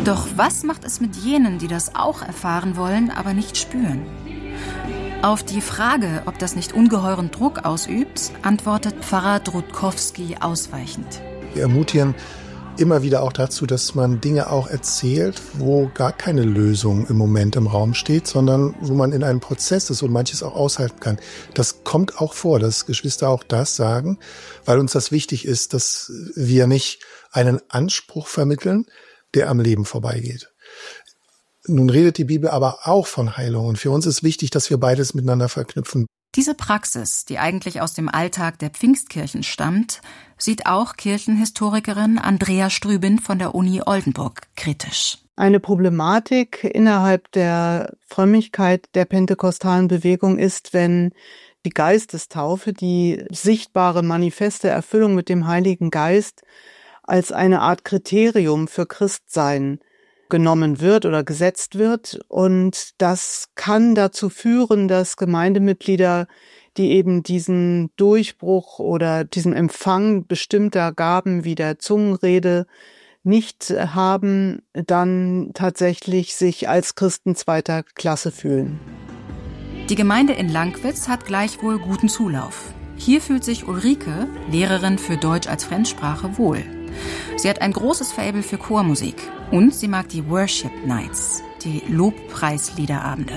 Doch was macht es mit jenen, die das auch erfahren wollen, aber nicht spüren? Auf die Frage, ob das nicht ungeheuren Druck ausübt, antwortet Pfarrer Drudkowski ausweichend. Wir ermutigen immer wieder auch dazu, dass man Dinge auch erzählt, wo gar keine Lösung im Moment im Raum steht, sondern wo man in einem Prozess ist und manches auch aushalten kann. Das kommt auch vor, dass Geschwister auch das sagen, weil uns das wichtig ist, dass wir nicht einen Anspruch vermitteln, der am Leben vorbeigeht. Nun redet die Bibel aber auch von Heilung und für uns ist wichtig, dass wir beides miteinander verknüpfen. Diese Praxis, die eigentlich aus dem Alltag der Pfingstkirchen stammt, sieht auch Kirchenhistorikerin Andrea Strübind von der Uni Oldenburg kritisch. Eine Problematik innerhalb der Frömmigkeit der pentekostalen Bewegung ist, wenn die Geistestaufe, die sichtbare manifeste Erfüllung mit dem Heiligen Geist, als eine Art Kriterium für Christsein genommen wird oder gesetzt wird. Und das kann dazu führen, dass Gemeindemitglieder, die eben diesen Durchbruch oder diesen Empfang bestimmter Gaben wie der Zungenrede nicht haben, dann tatsächlich sich als Christen zweiter Klasse fühlen. Die Gemeinde in Lankwitz hat gleichwohl guten Zulauf. Hier fühlt sich Ulrike, Lehrerin für Deutsch als Fremdsprache, wohl. Sie hat ein großes Faible für Chormusik und sie mag die Worship Nights, die Lobpreisliederabende.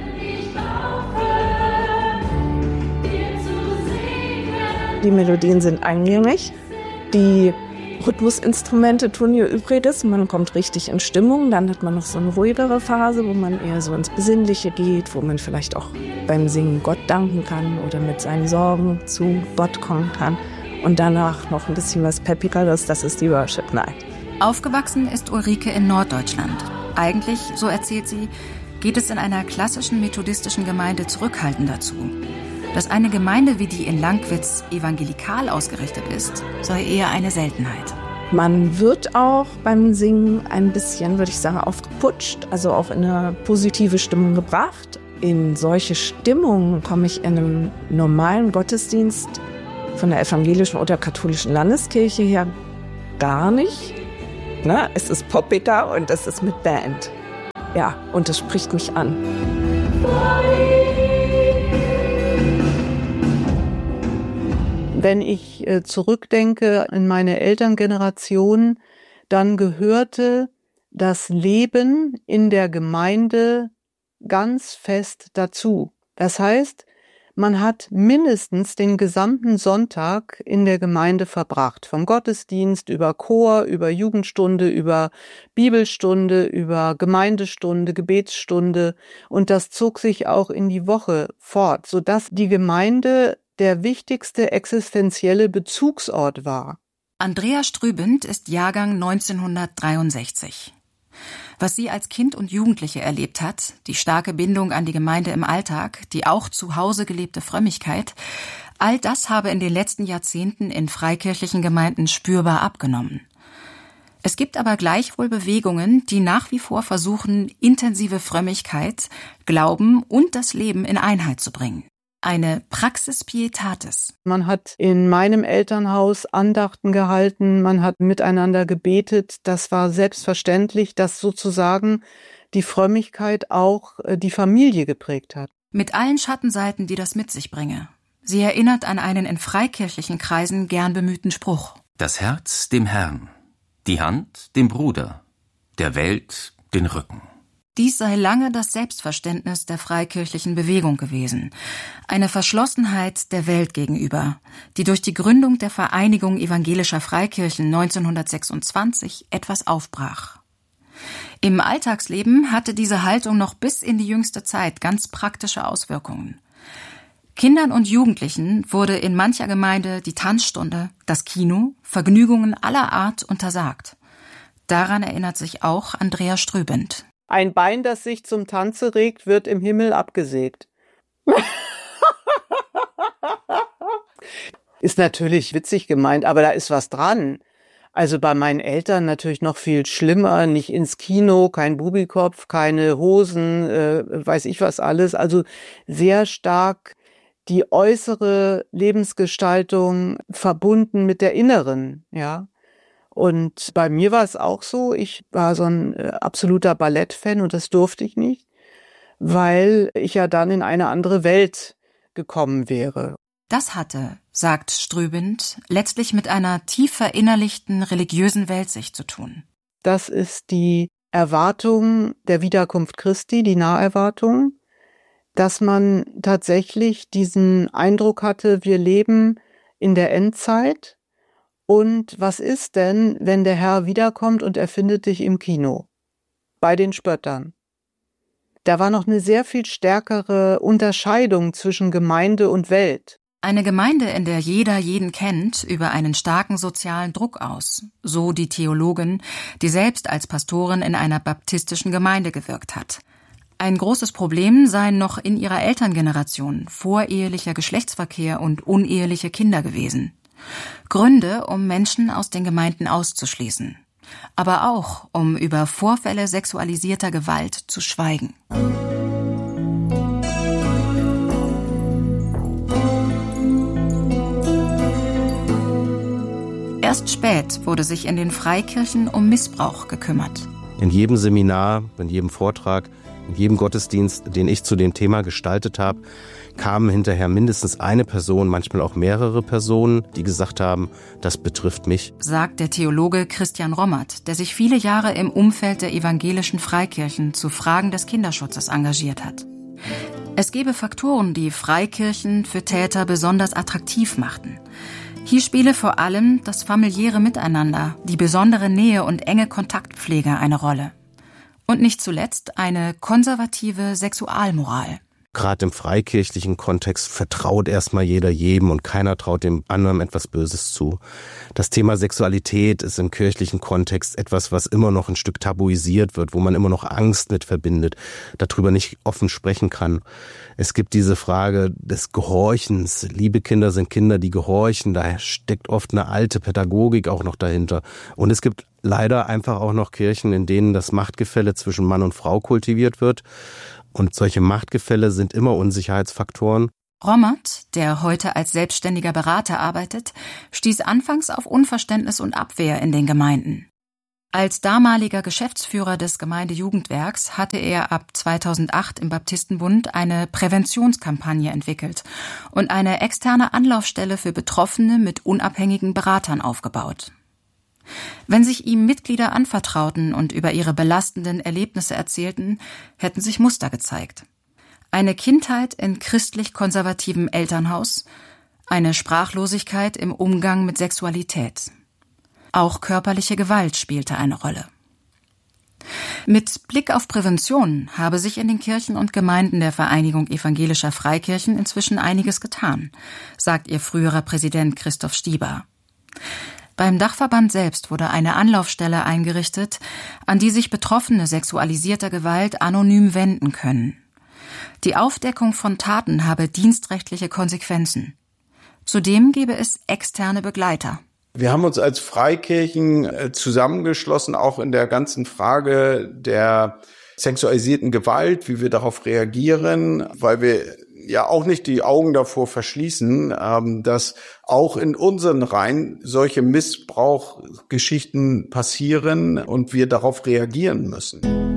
Die Melodien sind eingängig, die Rhythmusinstrumente tun ihr Übriges, man kommt richtig in Stimmung, dann hat man noch so eine ruhigere Phase, wo man eher so ins Besinnliche geht, wo man vielleicht auch beim Singen Gott danken kann oder mit seinen Sorgen zu Gott kommen kann. Und danach noch ein bisschen was Peppigeres, das ist die Worship Night. Aufgewachsen ist Ulrike in Norddeutschland. Eigentlich, so erzählt sie, geht es in einer klassischen methodistischen Gemeinde zurückhaltender zu. Dass eine Gemeinde wie die in Lankwitz evangelikal ausgerichtet ist, sei eher eine Seltenheit. Man wird auch beim Singen ein bisschen, würde ich sagen, aufgeputscht, also auch in eine positive Stimmung gebracht. In solche Stimmungen komme ich in einem normalen Gottesdienst von der evangelischen oder katholischen Landeskirche her gar nicht. Na, es ist poppiger und es ist mit Band. Ja, und das spricht mich an. Wenn ich zurückdenke in meine Elterngeneration, dann gehörte das Leben in der Gemeinde ganz fest dazu. Das heißt, man hat mindestens den gesamten Sonntag in der Gemeinde verbracht. Vom Gottesdienst über Chor, über Jugendstunde, über Bibelstunde, über Gemeindestunde, Gebetsstunde. Und das zog sich auch in die Woche fort, sodass die Gemeinde der wichtigste existenzielle Bezugsort war. Andrea Strübind ist Jahrgang 1963. Was sie als Kind und Jugendliche erlebt hat, die starke Bindung an die Gemeinde im Alltag, die auch zu Hause gelebte Frömmigkeit, all das habe in den letzten Jahrzehnten in freikirchlichen Gemeinden spürbar abgenommen. Es gibt aber gleichwohl Bewegungen, die nach wie vor versuchen, intensive Frömmigkeit, Glauben und das Leben in Einheit zu bringen. Eine Praxis Pietatis. Man hat in meinem Elternhaus Andachten gehalten, man hat miteinander gebetet. Das war selbstverständlich, dass sozusagen die Frömmigkeit auch die Familie geprägt hat. Mit allen Schattenseiten, die das mit sich bringe. Sie erinnert an einen in freikirchlichen Kreisen gern bemühten Spruch. Das Herz dem Herrn, die Hand dem Bruder, der Welt den Rücken. Dies sei lange das Selbstverständnis der freikirchlichen Bewegung gewesen. Eine Verschlossenheit der Welt gegenüber, die durch die Gründung der Vereinigung evangelischer Freikirchen 1926 etwas aufbrach. Im Alltagsleben hatte diese Haltung noch bis in die jüngste Zeit ganz praktische Auswirkungen. Kindern und Jugendlichen wurde in mancher Gemeinde die Tanzstunde, das Kino, Vergnügungen aller Art untersagt. Daran erinnert sich auch Andrea Strübind. Ein Bein, das sich zum Tanze regt, wird im Himmel abgesägt. Ist natürlich witzig gemeint, aber da ist was dran. Also bei meinen Eltern natürlich noch viel schlimmer, nicht ins Kino, kein Bubikopf, keine Hosen, weiß ich was alles. Also sehr stark die äußere Lebensgestaltung verbunden mit der inneren, ja. Und bei mir war es auch so, ich war so ein absoluter Ballettfan und das durfte ich nicht, weil ich ja dann in eine andere Welt gekommen wäre. Das hatte, sagt Strübend, letztlich mit einer tief verinnerlichten religiösen Weltsicht zu tun. Das ist die Erwartung der Wiederkunft Christi, die Naherwartung, dass man tatsächlich diesen Eindruck hatte, wir leben in der Endzeit. Und was ist denn, wenn der Herr wiederkommt und er findet dich im Kino? Bei den Spöttern. Da war noch eine sehr viel stärkere Unterscheidung zwischen Gemeinde und Welt. Eine Gemeinde, in der jeder jeden kennt, übe einen starken sozialen Druck aus, so die Theologin, die selbst als Pastorin in einer baptistischen Gemeinde gewirkt hat. Ein großes Problem seien noch in ihrer Elterngeneration vorehelicher Geschlechtsverkehr und uneheliche Kinder gewesen. Gründe, um Menschen aus den Gemeinden auszuschließen, aber auch, um über Vorfälle sexualisierter Gewalt zu schweigen. Erst spät wurde sich in den Freikirchen um Missbrauch gekümmert. In jedem Seminar, in jedem Vortrag, in jedem Gottesdienst, den ich zu dem Thema gestaltet habe, kamen hinterher mindestens eine Person, manchmal auch mehrere Personen, die gesagt haben, das betrifft mich. Sagt der Theologe Christian Rommert, der sich viele Jahre im Umfeld der evangelischen Freikirchen zu Fragen des Kinderschutzes engagiert hat. Es gebe Faktoren, die Freikirchen für Täter besonders attraktiv machten. Hier spiele vor allem das familiäre Miteinander, die besondere Nähe und enge Kontaktpflege eine Rolle. Und nicht zuletzt eine konservative Sexualmoral. Gerade im freikirchlichen Kontext vertraut erstmal jeder jedem und keiner traut dem anderen etwas Böses zu. Das Thema Sexualität ist im kirchlichen Kontext etwas, was immer noch ein Stück tabuisiert wird, wo man immer noch Angst mit verbindet, darüber nicht offen sprechen kann. Es gibt diese Frage des Gehorchens. Liebe Kinder sind Kinder, die gehorchen. Da steckt oft eine alte Pädagogik auch noch dahinter. Und es gibt leider einfach auch noch Kirchen, in denen das Machtgefälle zwischen Mann und Frau kultiviert wird. Und solche Machtgefälle sind immer Unsicherheitsfaktoren. Rommert, der heute als selbstständiger Berater arbeitet, stieß anfangs auf Unverständnis und Abwehr in den Gemeinden. Als damaliger Geschäftsführer des Gemeindejugendwerks hatte er ab 2008 im Baptistenbund eine Präventionskampagne entwickelt und eine externe Anlaufstelle für Betroffene mit unabhängigen Beratern aufgebaut. Wenn sich ihm Mitglieder anvertrauten und über ihre belastenden Erlebnisse erzählten, hätten sich Muster gezeigt. Eine Kindheit in christlich-konservativem Elternhaus, eine Sprachlosigkeit im Umgang mit Sexualität. Auch körperliche Gewalt spielte eine Rolle. Mit Blick auf Prävention habe sich in den Kirchen und Gemeinden der Vereinigung evangelischer Freikirchen inzwischen einiges getan, sagt ihr früherer Präsident Christoph Stieber. Beim Dachverband selbst wurde eine Anlaufstelle eingerichtet, an die sich Betroffene sexualisierter Gewalt anonym wenden können. Die Aufdeckung von Taten habe dienstrechtliche Konsequenzen. Zudem gebe es externe Begleiter. Wir haben uns als Freikirchen zusammengeschlossen, auch in der ganzen Frage der sexualisierten Gewalt, wie wir darauf reagieren, weil wir ja auch nicht die Augen davor verschließen, dass auch in unseren Reihen solche Missbrauchgeschichten passieren und wir darauf reagieren müssen.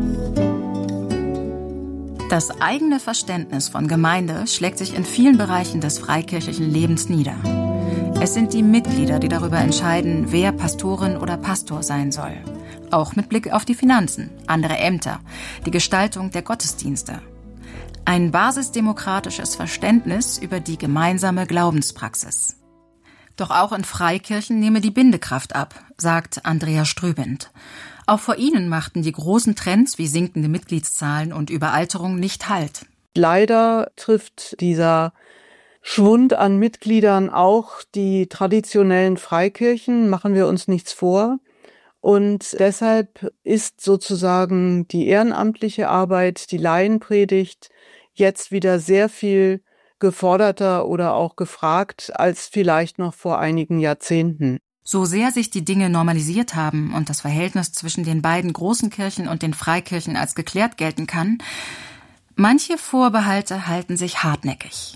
Das eigene Verständnis von Gemeinde schlägt sich in vielen Bereichen des freikirchlichen Lebens nieder. Es sind die Mitglieder, die darüber entscheiden, wer Pastorin oder Pastor sein soll. Auch mit Blick auf die Finanzen, andere Ämter, die Gestaltung der Gottesdienste. Ein basisdemokratisches Verständnis über die gemeinsame Glaubenspraxis. Doch auch in Freikirchen nehme die Bindekraft ab, sagt Andrea Strübend. Auch vor ihnen machten die großen Trends wie sinkende Mitgliedszahlen und Überalterung nicht Halt. Leider trifft dieser Schwund an Mitgliedern auch die traditionellen Freikirchen, machen wir uns nichts vor. Und deshalb ist sozusagen die ehrenamtliche Arbeit, die Laienpredigt, jetzt wieder sehr viel geforderter oder auch gefragt als vielleicht noch vor einigen Jahrzehnten. So sehr sich die Dinge normalisiert haben und das Verhältnis zwischen den beiden großen Kirchen und den Freikirchen als geklärt gelten kann, manche Vorbehalte halten sich hartnäckig.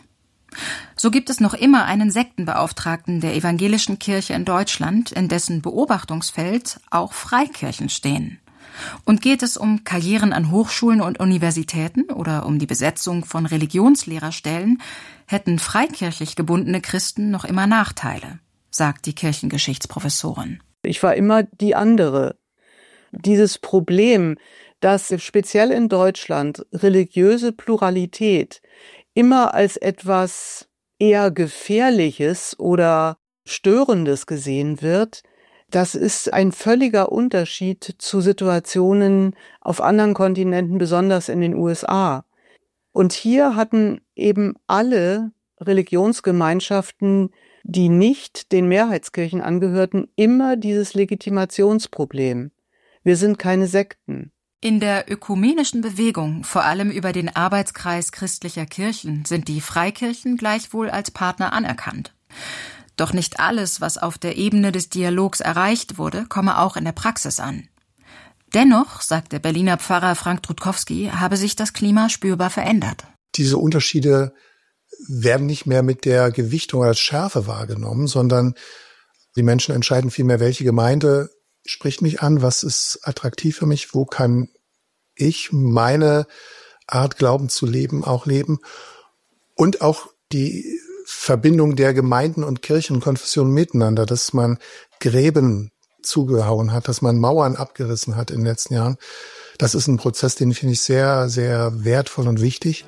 So gibt es noch immer einen Sektenbeauftragten der evangelischen Kirche in Deutschland, in dessen Beobachtungsfeld auch Freikirchen stehen. Und geht es um Karrieren an Hochschulen und Universitäten oder um die Besetzung von Religionslehrerstellen, hätten freikirchlich gebundene Christen noch immer Nachteile, sagt die Kirchengeschichtsprofessorin. Ich war immer die andere. Dieses Problem, dass speziell in Deutschland religiöse Pluralität immer als etwas eher Gefährliches oder Störendes gesehen wird, das ist ein völliger Unterschied zu Situationen auf anderen Kontinenten, besonders in den USA. Und hier hatten eben alle Religionsgemeinschaften, die nicht den Mehrheitskirchen angehörten, immer dieses Legitimationsproblem. Wir sind keine Sekten. In der ökumenischen Bewegung, vor allem über den Arbeitskreis christlicher Kirchen, sind die Freikirchen gleichwohl als Partner anerkannt. Doch nicht alles, was auf der Ebene des Dialogs erreicht wurde, komme auch in der Praxis an. Dennoch, sagt der Berliner Pfarrer Frank Trudkowski, habe sich das Klima spürbar verändert. Diese Unterschiede werden nicht mehr mit der Gewichtung als Schärfe wahrgenommen, sondern die Menschen entscheiden vielmehr, welche Gemeinde spricht mich an, was ist attraktiv für mich, wo kann ich meine Art, Glauben zu leben, auch leben. Und auch die Verbindung der Gemeinden und Kirchen und Konfessionen miteinander, dass man Gräben zugehauen hat, dass man Mauern abgerissen hat in den letzten Jahren. Das ist ein Prozess, den finde ich sehr, sehr wertvoll und wichtig.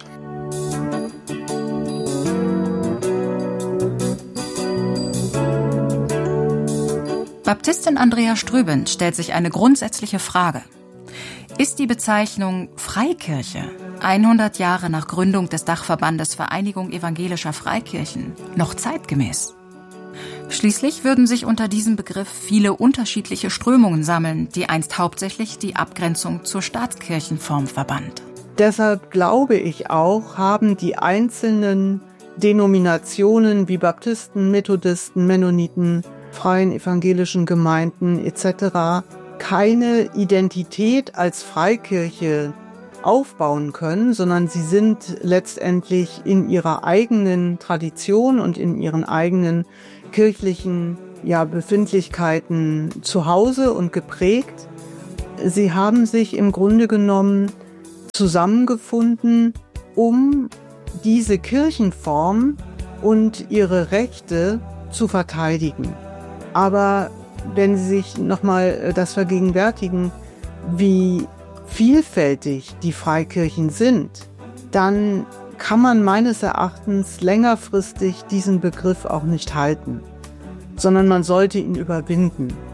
Baptistin Andrea Strübend stellt sich eine grundsätzliche Frage. Ist die Bezeichnung Freikirche 100 Jahre nach Gründung des Dachverbandes Vereinigung evangelischer Freikirchen noch zeitgemäß? Schließlich würden sich unter diesem Begriff viele unterschiedliche Strömungen sammeln, die einst hauptsächlich die Abgrenzung zur Staatskirchenform verband. Deshalb glaube ich auch, haben die einzelnen Denominationen wie Baptisten, Methodisten, Mennoniten, freien evangelischen Gemeinden etc. keine Identität als Freikirche aufbauen können, sondern sie sind letztendlich in ihrer eigenen Tradition und in ihren eigenen kirchlichen Befindlichkeiten zu Hause und geprägt. Sie haben sich im Grunde genommen zusammengefunden, um diese Kirchenform und ihre Rechte zu verteidigen. Aber wenn Sie sich nochmal das vergegenwärtigen, wie vielfältig die Freikirchen sind, dann kann man meines Erachtens längerfristig diesen Begriff auch nicht halten, sondern man sollte ihn überwinden.